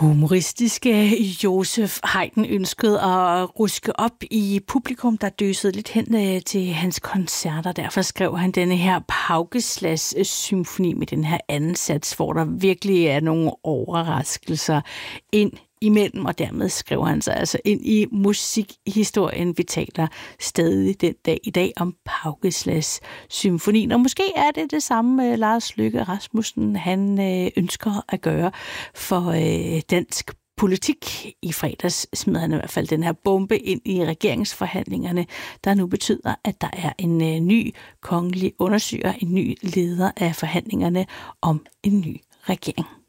Humoristiske Josef Haydn ønskede at ruske op i publikum, der døsede lidt hen til hans koncerter. Derfor skrev han denne her Paukeslads-symfoni med den her anden sats, hvor der virkelig er nogle overraskelser ind imellem, og dermed skriver han sig altså ind i musikhistorien. Vi taler stadig den dag i dag om Paukeslads-symfonien, og måske er det samme Lars Løkke Rasmussen, han ønsker at gøre for dansk politik. I fredags smed han i hvert fald den her bombe ind i regeringsforhandlingerne, der nu betyder, at der er en ny kongelig undersøger, en ny leder af forhandlingerne om en ny regering.